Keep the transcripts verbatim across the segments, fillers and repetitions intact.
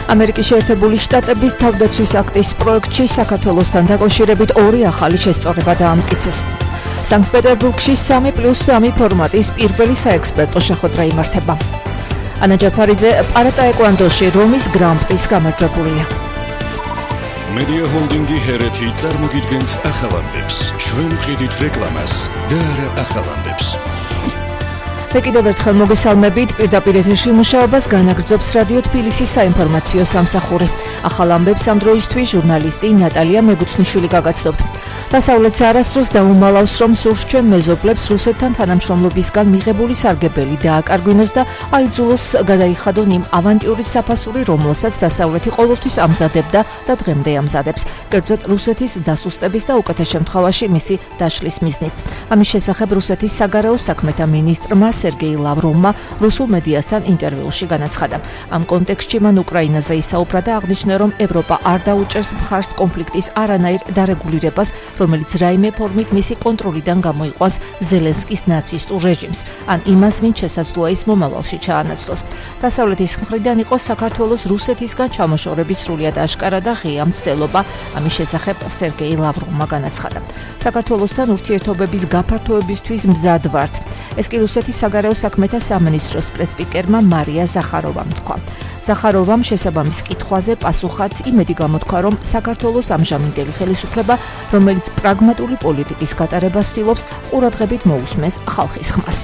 ამერიკის შეერთებული შტატების თავდაცვის აქტის პროექტში საქართველოსთან დაკავშირებით ორი ახალი შესწორება დაამტკიცეს. სანქტ-პეტერბურგში სამი პლუს სამი ფორმატის პირველი საექსპერტო შეხვედრა იმართება. ანა ჯაფარიძე პარატაეკვანდოში რომის გრან-პრის გამარჯვებულია. მედია ჰოლდინგი ჰერეთი წარმოგიდგენთ ახალ ამბებს. ჩვენ ვყიდით რეკლამას და არა ახალ ამბებს. მე კიდევ ერთხელ მოგესალმებით, პირდაპირ ეთერში მუშაობას განაგრძობს რადიო თბილისის საინფორმაციო სამსახური. ახალ ამბებს ამ დროისთვის ჟურნალისტი ნატალია მეგუცნიშვილი გაგაცნობთ. დასავლეთს არასდროს დაუმალავს, რომ სურს ჩვენ მეზობლებს რუსეთთან თანამშრომლობისგან მიღებული სარგებელი დააკარგვინოს და აიძულოს გადაიხადონ იმ ავანტიურის საფასური, რომელსაც დასავლეთი ყოველთვის ამზადებდა და დღემდე ამზადებს. კერძოდ რუსეთის დასუსტების და უკეთეს შემთხვევაში მისი დაშლის მიზნით. ამის შესახებ რუსეთის საგარეო საქმეთა მინისტრმა სერგეი ლავროვმა რუსულ მედიასთან ინტერვიუში განაცხადა. ამ კონტექსტში მან უკრაინაზე ისაუბრა და აღნიშნა, რომ ევროპა არ დაუჭერს მხარს კონფლიქტის არანაირ დარეგულირებას, რომელიც რაიმე ფორმით მისი კონტროლიდან გამოიყვანს ზელენსკის ნაცისტურ რეჟიმს, ან იმას, ვინც შესაძლოა ის მომავალში ჩაანაცვლოს. დასავლეთის მხრიდან იყო საქართველოს რუსეთისგან ჩამოშორების სრულიად აშკარა და ღია მცდელობა, ამის შესახებ სერგეი ლავროვმა განაცხადა. საქართველოსთან ურთიერთობების გაფართოებისთვის მზად ვართ. ეს კი რუსეთის საგარეო საქმეთა სამინისტროს პრესპიკერმა მარია ზახაროვამ თქვა. ზახაროვამ შესაბამის კითხვაზე პასუხად იმედი გამოთქვა, რომ საქართველოს ამჟამინდელი ხელისუფლება, რომელიც პრაგმატული პოლიტიკის გატარებას ცდილობს, ყურადღებით მოусმეს ხალხის ხმას.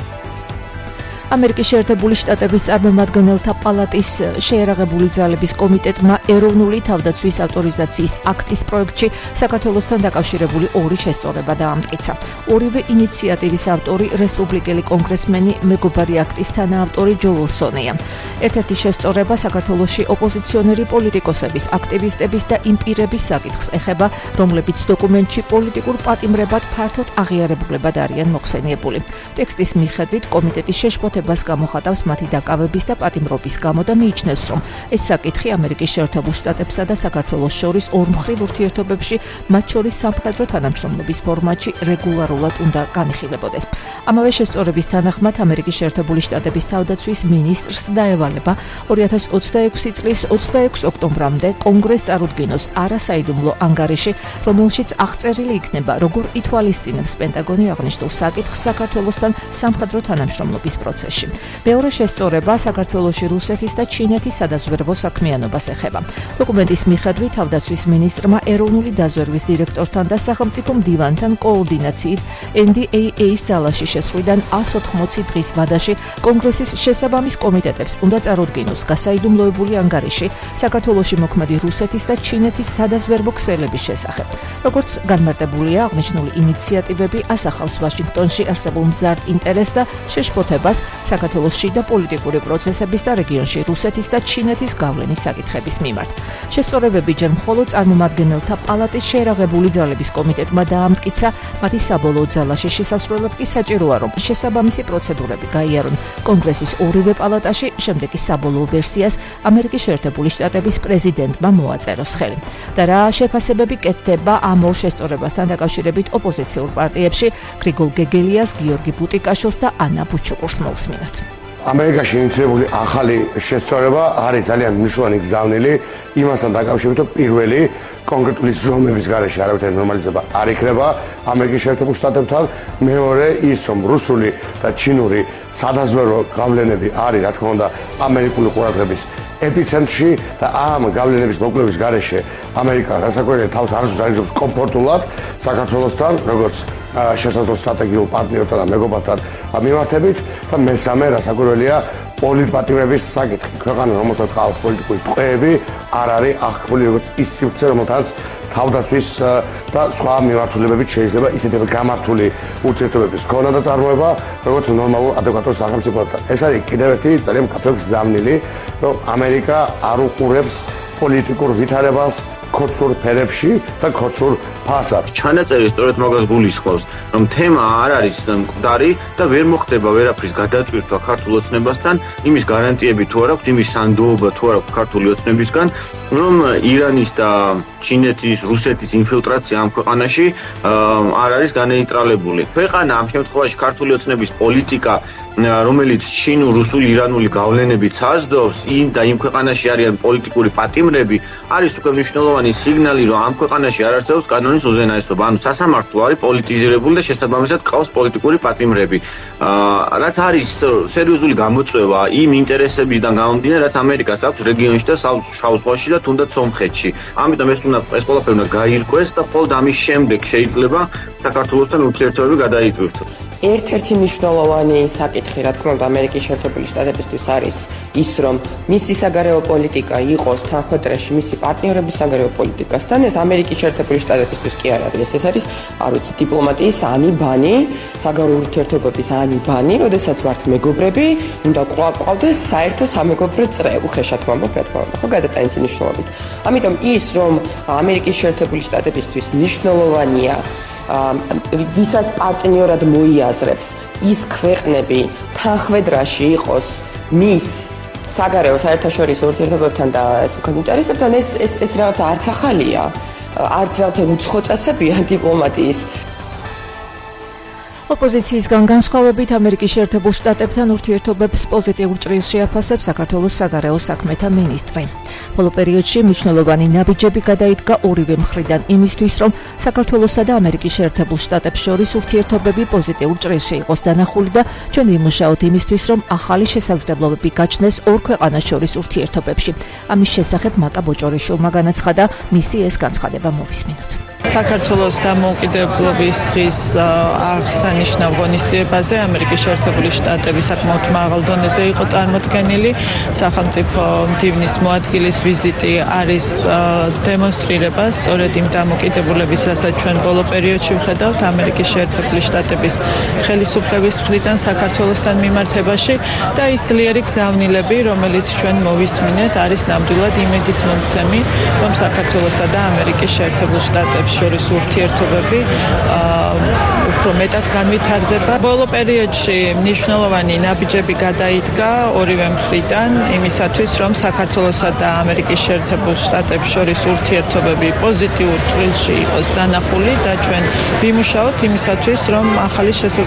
ამერიკის შეერთებული შტატების წარმომადგენელთა პალატის შეიარაღებული ძალების კომიტეტმა ეროვნული თავდაცვის ავტორიზაციის აქტის პროექტში საქართველოსთან დაკავშირებული ორი შესწორება დაამტკიცა. ორივე ინიციატივის ავტორი რესპუბლიკელი კონგრესმენი მეგობარი აქტის თანაავტორი ჯო ვილსონია. ერთ-ერთი შესწორება საქართველოში ოპოზიციონერი პოლიტიკოსების, აქტივისტების და იმ პირების საკითხს ეხება, რომლებიც დოკუმენტში პოლიტიკურ პატიმრებად ფართოდ აღიარებულებად არიან მოხსენიებული. ტექსტის მიხედვით კომიტეტის შეშფოთება ბას გამოხატავს მათი დაკავების და პატიმრობის გამო და მიიჩნევს, რომ ეს საკითხი ამერიკის შეერთებულ შტატებსა და საქართველოს შორის ორმხრივ ურთიერთობებში, მათ შორის სამხედრო თანამშრომლობის ფორმატში რეგულარულად უნდა განიხილებოდეს. ამავე შესწორების თანახმად ამერიკის შეერთებული შტატების თავდაცვის მინისტრს დაევალება ორი ათას ოცდაექვსი წლის ოცდაექვსი ოქტომბრამდე კონგრესს წარუდგინოს არასაიდუმლო ანგარიში, რომელშიც აღწერილი იქნება, როგორ ითვალისწინებს პენტაგონი აღნიშნულ საკითხს საქართველოსთან სამხედრო თანამშრომლობის პროცესში. მეორე შესწორება საქართველოში რუსეთის და ჩინეთის სადაზვერვო საქმიანობას ეხება. დოკუმენტის მიხედვით თავდაცვის მინისტრმა ეროვნული დაზვერვის დირექტორთან და სახელმწიფო მდივანთან კოორდინაციით ენ დი ეი ეის ძალაში შესვლიდან ას ოთხმოცი დღის ვადაში კონგრესის შესაბამის კომიტეტებს უნდა წარუდგინოს გასაიდუმლოებული ანგარიში საქართველოში მოქმედი რუსეთის და ჩინეთის სადაზვერვო ქსელების შესახებ. როგორც განმარტებულია, აღნიშნული ინიციატივები ასახავს ვაშინგტონში არსებულ მზარდ ინტერესს და შეშფოთებას საქართველოს შიდა პოლიტიკური პროცესების და რეგიონში რუსეთის და ჩინეთის გავლენის საკითხების მიმართ. შესწორებები ჯერ მხოლოდ წარმომადგენელთა პალატის შეიარაღებული ძალების კომიტეტმა დაამტკიცა, მათი საბოლოო ძალაში შესასვლელად კი საჭიროა, რომ შესაბამისი პროცედურები გაიარონ კონგრესის ორივე პალატაში, შემდეგ კი საბოლოო ვერსიას ამერიკის შეერთებული შტატების პრეზიდენტმა მოაწეროს ხელი. და რა შეფასებები კეთდება ამ ორ შესწორებასთან დაკავშირებით ოპოზიციურ პარტიებში, გრიგოლ გეგელიას, გიორგი ბუტიკაშვილს და ანა ბუჩუკურს მოვსმინოთ. ამერიკაში ინიციირებული ახალი შესწორება არის ძალიან მნიშვნელოვანი გზავნილი იმასთან დაკავშირებით, რომ პირველი კონკრეტული ზომების გარეშე არავითარი ნორმალიზება არ იქნება ამერიკის შეერთებულ შტატებთან. მეორე ის, რომ რუსული და ჩინური სადაზვერვო გავლენები არის, რა თქმა უნდა, ამერიკული ყურადღების ეპიცენტრში და ამ გავლენების მოკლევის გარეშე ამერიკა რასაკვირველია თავს არ ზარიზობს კომფორტულად საქართველოსთან, როგორც შესაძლო სტრატეგიულ პარტნიორთან და მეგობართან მიმართებით და მესამე რასაკვირველია პოლიტპატიმრების საკითხი. ქვეყანა, რომელსაც ყავს პოლიტიკური ტყვეები, არ არის აღქმული როგორც ის სივრცე, რომელთაც თავდაცვის და სხვა მიმართულებებით შეიძლება ისეთი გამართული ურთიერთობების ქონა და წარმოება, როგორც ნორმალურ ადეკვატურ სახელმწიფოებთან. ეს არის კიდევ ერთი ძალიან მკაფიო გზავნილი, რომ ამერიკა არ უყურებს პოლიტიკურ ვითარებას ქოცურ ფერებში და ქოცურ ფასად. ჩანაწერი სწორედ მაგას გულისხმობს, რომ თემა არ არის მკვდარი და ვერ მოხდება ვერაფრის გადაწყვეტა ქართულ ოცნებასთან, იმის გარანტიები თუ არ აქვს, იმის სანდოობა თუ არ აქვს ქართული ოცნებისგან, რომ ირანის და ჩინეთის, რუსეთის ინფილტრაცია ამ ქვეყანაში არ არის განეიტრალებული. ქვეყანა ამ შემთხვევაში ქართული ოცნების პოლიტიკა რომელიც ჩინურ-რუსული ირანული გავლენებით საზრდოობს, იმ და იმ ქვეყანაში არიან პოლიტიკური პატიმრები, არის უკვე მნიშვნელოვანი სიგნალი, რომ ამ ქვეყანაში არ არსებობს კანონის უზენაესობა. ანუ სასამართლო არის პოლიტიზირებული და შესაბამისად ყავს პოლიტიკური პატიმრები. აა რაც არის სერიოზული გამოწვევა იმ ინტერესებიდან გამომდინარე, რაც ამერიკას აქვს რეგიონში და შავ ზღვაში და თუნდაც სომხეთში. ამიტომ ეს უნდა ეს ყველაფერი უნდა გაირკვეს და მხოლოდ ამის შემდეგ შეიძლება საქართველოსთან ურთიერთობები გადაიტვირთოს. ერთ-ერთი მნიშვნელოვანი საკითხი, რა თქმა უნდა, ამერიკის შეერთებული შტატებისთვის არის ის, რომ მისი საგარეო პოლიტიკა იყოს თანხმდროში მისი პარტნიორების საგარეო პოლიტიკასთან. ეს ამერიკის შეერთებული შტატებისთვის კი არ არის, ეს არის, არ ვიცი, დიპლომატიის ანი ბანი, საგარეო ურთიერთობების ანი ბანი, როდესაც ვართ მეგობრები, უნდა გვყავდეს საერთო სამეგობრო წრე, უხეშად ვამბობ, რა თქმა უნდა, ხო, გადატანითი მნიშვნელობით. ამიტომ ის, რომ ამერიკის შეერთებული შტატებისთვის მნიშვნელოვანია ვისაც პარტნიორად მოიაზრებს ის ქვეყნები თანხმდრაში იყოს მის საგარეო საერთაშორისო ურთიერთობებთან და ეს უკან ინტერესებთან ეს ეს ეს რაღაც არც ახალია არც რაღაც უცხო წესებია დიპლომატიის. ოპოზიციისგან განსხვავებით ამერიკის შეერთებულ შტატებთან ურთიერთობებს პოზიტიურ ჭრილს შეაფასებს საქართველოს საგარეო საქმეთა მინისტრი. ბოლო პერიოდში მნიშვნელოვანი ნაბიჯები გადაიდგა ორივე მხრიდან იმისთვის, რომ საქართველოსა და ამერიკის შეერთებულ შტატებს შორის ურთიერთობები პოზიტიურ ჭრილში იყოს დანახული და ჩვენ ვიმუშაოთ იმისთვის, რომ ახალი შესაძლებლობები გაჩნდეს ორ ქვეყანას შორის ურთიერთობებში. ამის შესახებ მაკა ბოჭორიშვილმა განაცხადა, მისი ეს განცხადება მოვისმინოთ. საქართველოს დამოუკიდებლობის დღის აღსანიშნავ ღონისძიებაზე ამერიკის შეერთებული შტატები საკმაოდ მაღალ დონეზე იყო წარმოდგენილი. სახელმწიფო მდივნის მოადგილის ვიზიტი არის დემონსტრირება სწორედ იმ დამოუკიდებლობის, რასაც ჩვენ ბოლო პერიოდში ვხედავთ ამერიკის შეერთებული შტატების ხელისუფლების მხრიდან საქართველოსთან მიმართებაში და ის ძლიერი გზავნილები, რომელიც ჩვენ მოვისმინეთ, არის ნამდვილად იმედის მომცემი, რომ საქართველოსა და ამერიკის შეერთებულ შტატებს შორის ურთიერთობები უფრო მეტად განვითარდება. ბოლო პერიოდში მნიშვნელოვანი ნაბიჯები გადაიდგა ორივე მხრიდან იმისათვის, რომ საქართველოსა და ამერიკის შეერთებულ შტატებს შორის ურთიერთობები პოზიტიურ ჭრილში იყოს დანახული და ჩვენ ვიმუშაოთ იმისათვის, რომ ახალი შესაძლებლობები